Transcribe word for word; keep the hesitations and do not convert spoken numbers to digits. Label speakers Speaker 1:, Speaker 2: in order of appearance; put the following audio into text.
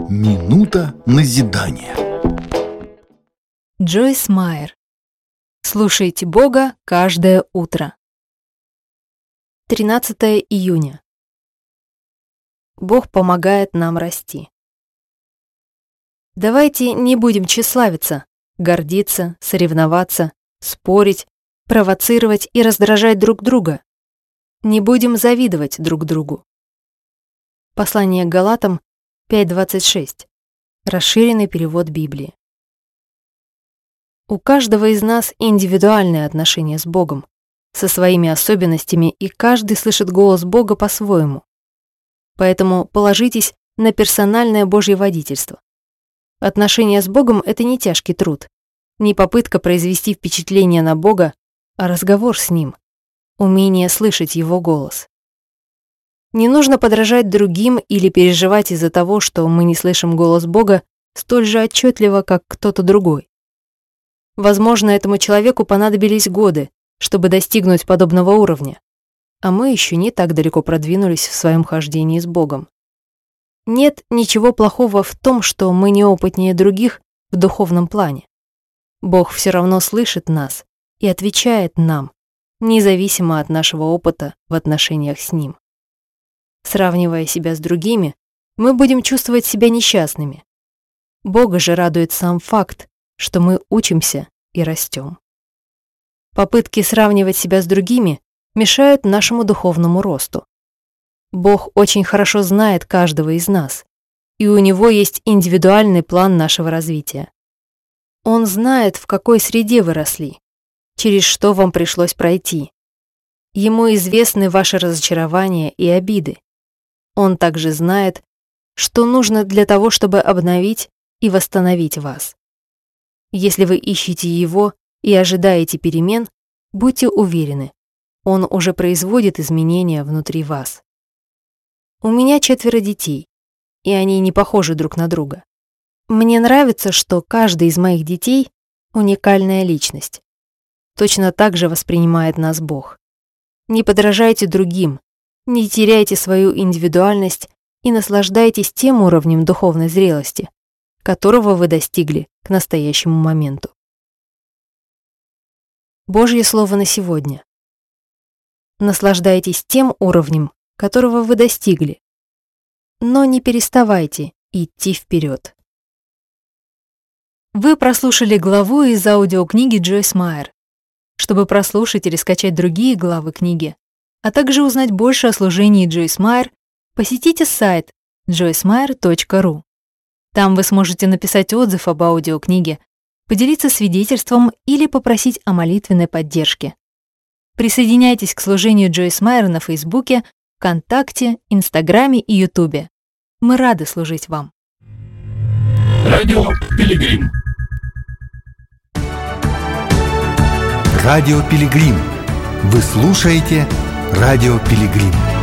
Speaker 1: Минута назидания.
Speaker 2: Джойс Майер. Слушайте Бога каждое утро. тринадцатое июня. Бог помогает нам расти. Давайте не будем тщеславиться, гордиться, соревноваться, спорить, провоцировать и раздражать друг друга. Не будем завидовать друг другу. Послание к Галатам пять двадцать шесть. Расширенный перевод Библии. У каждого из нас индивидуальные отношения с Богом, со своими особенностями, и каждый слышит голос Бога по-своему. Поэтому положитесь на персональное Божье водительство. Отношения с Богом — это не тяжкий труд, не попытка произвести впечатление на Бога, а разговор с Ним, умение слышать Его голос. Не нужно подражать другим или переживать из-за того, что мы не слышим голос Бога столь же отчетливо, как кто-то другой. Возможно, этому человеку понадобились годы, чтобы достигнуть подобного уровня, а мы еще не так далеко продвинулись в своем хождении с Богом. Нет ничего плохого в том, что мы неопытнее других в духовном плане. Бог все равно слышит нас и отвечает нам, независимо от нашего опыта в отношениях с Ним. Сравнивая себя с другими, мы будем чувствовать себя несчастными. Бога же радует сам факт, что мы учимся и растем. Попытки сравнивать себя с другими мешают нашему духовному росту. Бог очень хорошо знает каждого из нас, и у Него есть индивидуальный план нашего развития. Он знает, в какой среде вы росли, через что вам пришлось пройти. Ему известны ваши разочарования и обиды. Он также знает, что нужно для того, чтобы обновить и восстановить вас. Если вы ищете Его и ожидаете перемен, будьте уверены, Он уже производит изменения внутри вас. У меня четверо детей, и они не похожи друг на друга. Мне нравится, что каждый из моих детей — уникальная личность. Точно так же воспринимает нас Бог. Не подражайте другим, не теряйте свою индивидуальность и наслаждайтесь тем уровнем духовной зрелости, которого вы достигли к настоящему моменту. Божье слово на сегодня. Наслаждайтесь тем уровнем, которого вы достигли, но не переставайте идти вперед. Вы прослушали главу из аудиокниги Джойс Майер. Чтобы прослушать или скачать другие главы книги, а также узнать больше о служении Джойс Майер, посетите сайт джойс майер точка ру. Там вы сможете написать отзыв об аудиокниге, поделиться свидетельством или попросить о молитвенной поддержке. Присоединяйтесь к служению Джойс Майер на Фейсбуке, ВКонтакте, Инстаграме и Ютубе. Мы рады служить вам.
Speaker 3: Радио Пилигрим.
Speaker 1: Радио Пилигрим. Вы слушаете Радио Пилигрим.